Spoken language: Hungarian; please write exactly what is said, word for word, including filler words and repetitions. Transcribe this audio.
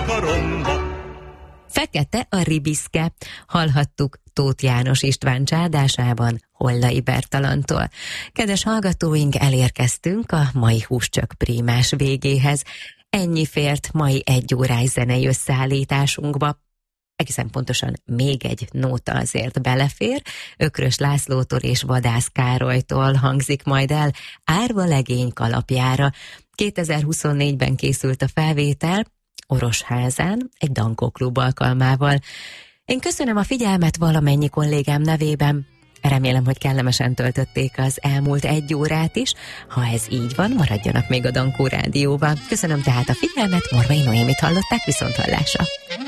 karomba. Fekete a ribiszke, hallhattuk Tóth János István csárdásában Hollai Bertalantól. Kedves hallgatóink, elérkeztünk a mai Húscsök prímás végéhez. Ennyi fért mai egy órás zenei összeállításunkba. Egészen pontosan még egy nóta azért belefér. Ökrös Lászlótól és Vadász Károlytól hangzik majd el Árva legény kalapjára. kétezer-huszonnégyben készült a felvétel Orosházán, egy Dankó Klub alkalmával. Én köszönöm a figyelmet valamennyi kollégám nevében. Remélem, hogy kellemesen töltötték az elmúlt egy órát is. Ha ez így van, maradjanak még a Dankó Rádióban. Köszönöm tehát a figyelmet, Morvai Noémit hallották, viszonthallásra.